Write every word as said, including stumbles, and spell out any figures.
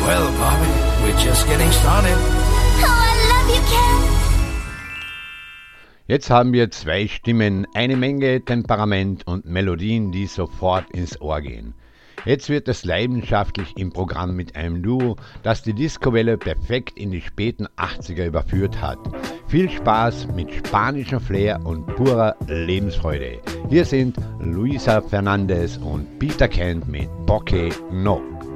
Well, Bobby, we're just getting started. Oh, I love you, Ken. Jetzt haben wir zwei Stimmen, eine Menge Temperament und Melodien, die sofort ins Ohr gehen. Jetzt wird es leidenschaftlich im Programm mit einem Duo, das die Discowelle perfekt in die späten achtziger überführt hat. Viel Spaß mit spanischem Flair und purer Lebensfreude. Hier sind Luisa Fernandez und Peter Kent mit Porque No.